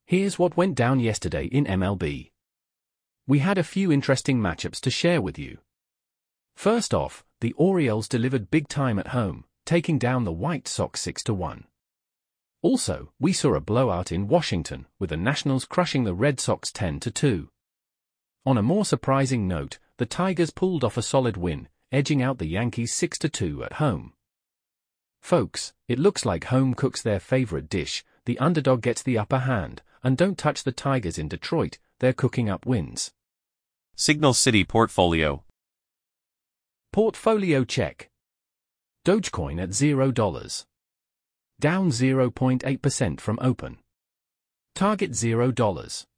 Here's what went down yesterday in MLB. We had a few interesting matchups to share with you. First off, the Orioles delivered big time at home, taking down the White Sox 6-1. Also, we saw a blowout in Washington, with the Nationals crushing the Red Sox 10-2. On a more surprising note, the Tigers pulled off a solid win, edging out the Yankees 6-2 at home. Folks, it looks like home cooks their favorite dish, the underdog gets the upper hand, and don't touch the Tigers in Detroit, they're cooking up wins. Signal City Portfolio. Portfolio check. Dogecoin at $0. Down 0.8% from open. Target $0.